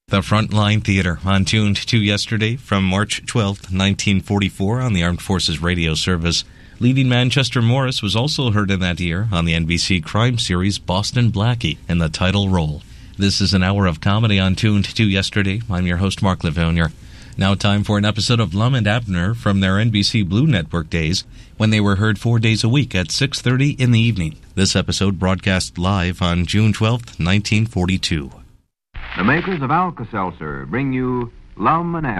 The Frontline Theater on Tuned to Yesterday from March 12, 1944 on the Armed Forces Radio Service. Leading man Chester Morris was also heard in that year on the NBC crime series Boston Blackie in the title role. This is an hour of comedy on Tuned to Yesterday. I'm your host, Mark Livonia. Now time for an episode of Lum and Abner from their NBC Blue Network days when they were heard 4 days a week at 6:30 in the evening. This episode broadcast live on June 12, 1942. The makers of Alka-Seltzer bring you Lum and Abner.